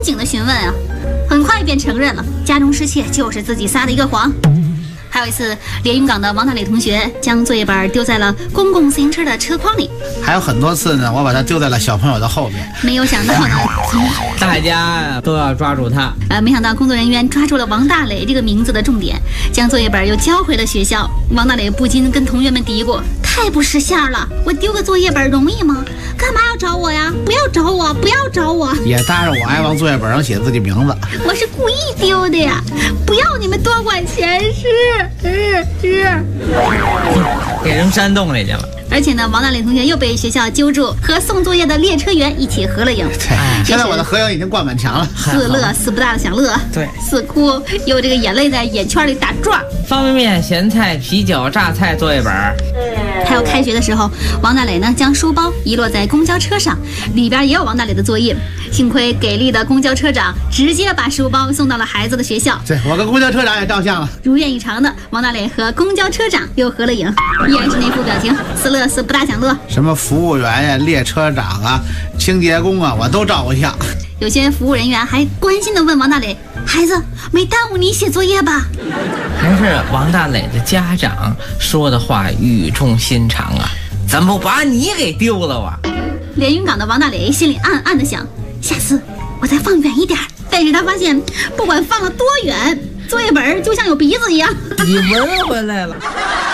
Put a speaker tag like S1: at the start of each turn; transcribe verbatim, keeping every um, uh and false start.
S1: 警的询问啊，很快便承认了家中失窃就是自己撒的一个谎。还有一次，连云港的王大磊同学将作业本丢在了公共自行车的车筐里。
S2: 还有很多次呢，我把它丢在了小朋友的后面。
S1: 没有想到呢，
S3: 大家都要抓住他。
S1: 呃，没想到工作人员抓住了王大磊这个名字的重点，将作业本又交回了学校。王大磊不禁跟同学们嘀咕：太不识相了！我丢个作业本容易吗？干嘛要找我呀？不要找我，不要找我！
S2: 也搭上我爱往作业本上写自己名字。
S1: 我是故意丢的呀！不要你们多管闲事。是是，
S3: 给扔山洞里去了。
S1: 而且呢，王大磊同学又被学校揪住，和送作业的列车员一起合了影。
S2: 现在我的合影已经挂满墙了。
S1: 似乐似不大的享乐，
S3: 对，
S1: 似哭有这个眼泪在眼圈里打转。
S3: 方便面、咸菜、啤酒、榨菜作业本。
S1: 还有开学的时候，王大磊呢将书包遗落在公交车上，里边也有王大磊的作业。幸亏给力的公交车长直接把书包送到了孩子的学校。
S2: 对，我跟公交车长也照相了。
S1: 如愿以偿的，王大磊和公交车长又合了影，依然是那副表情，似乐似不大享乐。
S2: 什么服务员呀、列车长啊、清洁工啊，我都照过相。
S1: 有些服务人员还关心地问王大磊：“孩子，没耽误你写作业吧？”
S3: 还是王大磊的家长说的话语重心长啊，怎么不把你给丢了啊？
S1: 连云港的王大磊心里暗暗地想：下次我再放远一点。但是他发现，不管放了多远，作业本就像有鼻子一样。
S3: 你闻回来了。